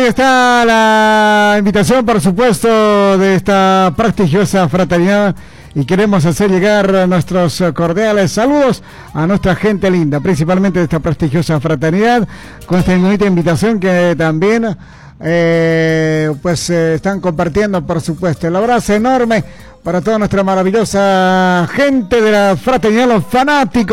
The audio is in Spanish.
está la invitación, por supuesto, de esta prestigiosa fraternidad y queremos hacer llegar nuestros cordiales saludos a nuestra gente linda, principalmente de esta prestigiosa fraternidad, con esta bonita invitación que también están compartiendo, por supuesto. El abrazo enorme para toda nuestra maravillosa gente de la fraternidad, los fanáticos